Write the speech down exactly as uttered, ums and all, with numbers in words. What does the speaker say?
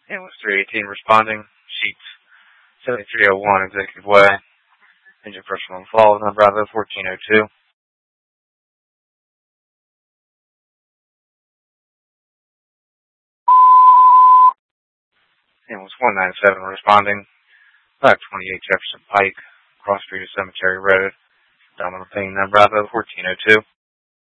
Ambulance three eighteen responding. Sheets seventy-three oh one Executive Way. Engine pressure on fall. Number Bravo fourteen oh two. Ambulance one ninety-seven responding. five twenty-eight Jefferson Pike. Cross Street of Cemetery Road. Domino Payne. Number Bravo fourteen oh two.